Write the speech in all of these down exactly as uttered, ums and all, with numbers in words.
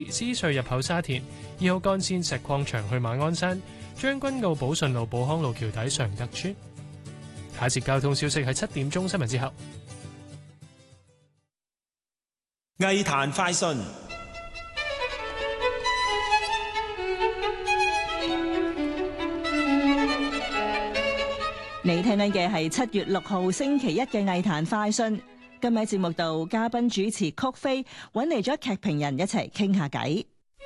獅隧入口沙田，二號幹線石礦場去馬鞍山，將軍澳寶順路寶康路橋底常德村。下一節交通消息喺七點鐘新聞之後。 藝壇快訊。 你聽緊嘅係七月六號星期一嘅藝壇快訊。今日節目度，嘉賓主持曲飛揾嚟咗劇評人一齊傾下偈。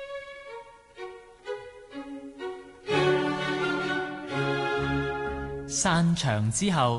散場之後，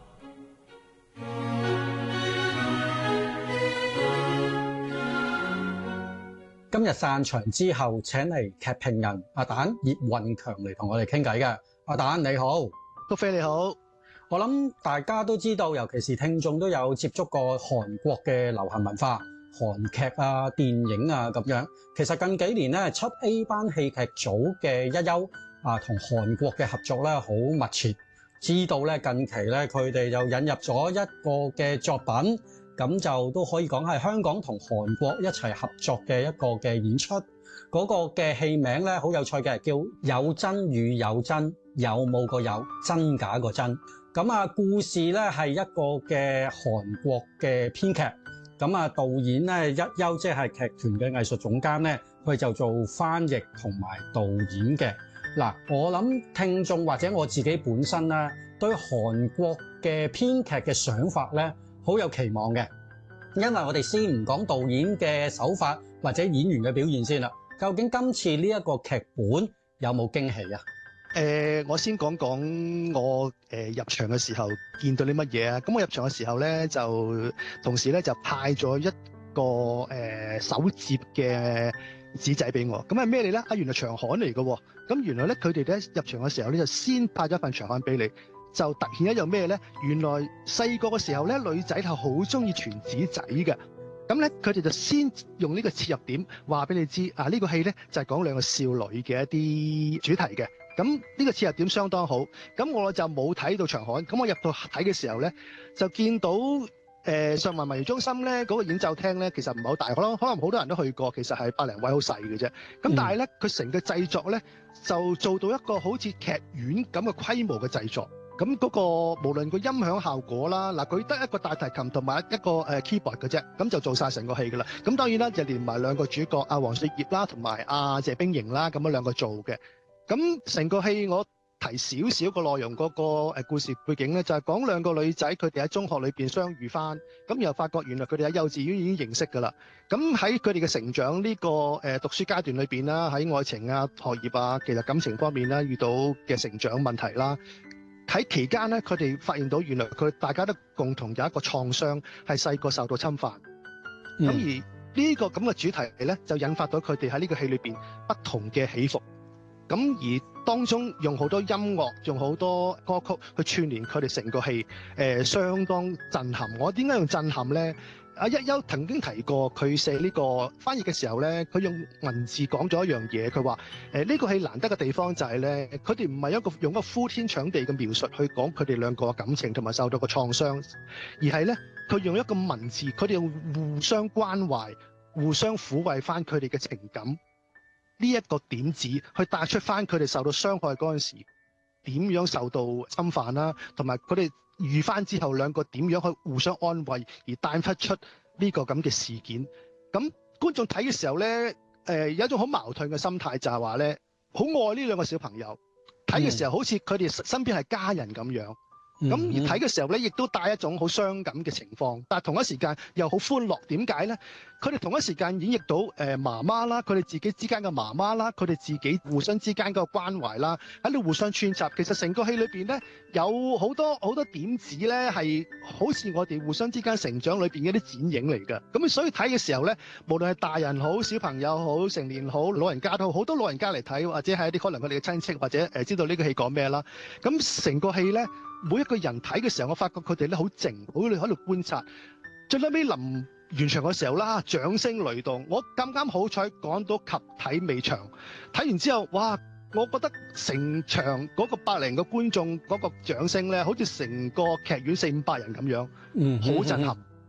今日散場之後，請嚟劇評人阿蛋葉運強嚟同我哋傾偈嘅。阿蛋你好。 曲飛你好。 我諗大家都知道，尤其是聽眾都有接觸過韓國嘅流行文化、韓劇啊、電影啊咁樣。其實近幾年咧，出 A 班戲劇組嘅一休啊，同韓國嘅合作咧好密切。知道咧近期咧佢哋又引入咗一個嘅作品，咁就都可以講係香港同韓國一齊合作嘅一個嘅演出。嗰個嘅戲名咧好有趣嘅，叫有真與有真，有冇個有，真假個真。咁啊，故事咧係一個嘅韓國嘅編劇，咁啊導演咧一休即係劇團嘅藝術總監咧，佢就做翻譯同埋導演嘅。嗱，我諗聽眾或者我自己本身咧，對韓國嘅編劇嘅想法咧，好有期望嘅。因為我哋先唔講導演嘅手法或者演員嘅表現先啦，究竟今次呢一個劇本有冇驚喜啊？ 誒、呃，我先講講我誒、呃、入場嘅時候見到啲乜嘢啊？咁我入場嘅時候咧，就同時咧就派咗一個誒、呃、手摺嘅紙仔俾我。咁係咩嚟咧？啊，原來長刊嚟嘅喎。咁原來咧，佢哋咧入場嘅時候咧，就先派咗份長刊俾你，就突顯一樣咩咧？原來細個嘅時候咧，女仔係好中意傳紙仔嘅。咁咧，佢哋就先用呢個切入點話俾你知啊！呢、呢個戲咧就係、是、講兩個少女嘅一啲主題嘅。咁呢個切入點相當好，咁我就冇睇到長刊，咁我入到睇嘅時候咧，就見到誒、呃、上環文娛中心咧嗰、那個演奏廳咧，其實唔係好大，可能可能好多人都去過，其實係百零位好細嘅啫。咁但係咧，佢成個製作咧就做到一個好似劇院咁嘅規模嘅製作。咁嗰、那個無論個音響效果啦，嗱佢得一個大提琴同埋一個誒 keyboard 嘅啫，咁就做晒成個戲㗎啦。咁當然啦，就連埋兩個主角阿黃雪葉啦，同埋阿謝冰瑩啦，咁樣兩個做嘅。咁成個戲我提少少個內容，嗰個誒故事背景咧，就係講兩個女仔佢哋喺中學裏邊相遇翻，咁然後發覺原來佢哋喺幼稚園已經認識㗎啦。咁喺佢哋嘅成長呢個誒讀書階段裏邊啦，喺愛情啊、學業啊，其實感情方面啦遇到嘅成長問題啦，喺期間咧佢哋發現到原來佢大家都共同有一個創傷，係細個受到侵犯。咁、嗯、而呢個咁嘅主題咧，就引發到佢哋喺呢個戲裏邊不同嘅起伏。咁而當中用好多音樂，用好多歌曲去串聯佢哋成個戲，誒、呃、相當震撼。我點解用震撼咧？阿一休曾經提過，佢寫呢個翻譯嘅時候咧，佢用文字講咗一樣嘢。佢話誒呢個戲難得嘅地方就係咧，佢哋唔係一個用一個呼天搶地嘅描述去講佢哋兩個嘅感情同埋受到個創傷，而係咧佢用一個文字，佢哋用互相關懷、互相撫慰翻佢哋嘅情感。呢一個點子去帶出翻佢哋受到傷害嗰陣時點樣受到侵犯啦，同埋佢哋遇翻之後兩個點樣去互相安慰，而帶出出呢個咁嘅事件。咁觀眾睇嘅時候咧，誒、呃、有一種好矛盾嘅心態，就係話咧好愛呢兩個小朋友，睇嘅時候好似佢哋身邊係家人咁樣。咁、嗯、而睇嘅時候咧，亦都帶一種好傷感嘅情況，但係同一時間又好歡樂。點解咧？佢哋同一時間演繹到誒、呃、媽媽啦，佢哋自己之間嘅媽媽啦，佢哋自己互相之間嗰個關懷啦，喺度互相穿插。其實成個戲裏邊咧，有好多好多點子咧，係好似我哋互相之間成長裏邊嘅啲剪影嚟㗎。咁所以睇嘅時候咧，無論係大人好、小朋友好、成年好、老人家都好，好多老人家嚟睇，或者係一啲可能佢哋嘅親戚，或者誒、呃、知道呢個戲講咩啦。咁成個戲咧，每一個人睇嘅時候，我發覺佢哋咧好靜，好喺度觀察。最後尾臨完場嘅時候啦，掌聲雷動。我咁啱好彩趕到及睇尾場，睇完之後，哇！我覺得成場嗰個百零個觀眾嗰個掌聲咧，好似成個劇院四五百人咁樣， 嗯， 好震撼。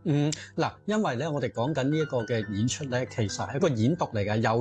嗯，嗱，因為咧，我哋講緊呢一個嘅演出咧，其實係一個演讀嚟嘅，有